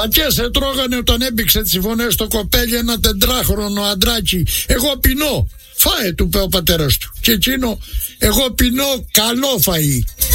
Φατιές τρώγανε όταν έμπηξε τις φωνές στο κοπέλι ένα 4χρονο αντράκι. Εγώ πεινώ. Φάε, του είπε ο πατέρας του. Και εκείνο, εγώ πεινώ, καλό φαΐ.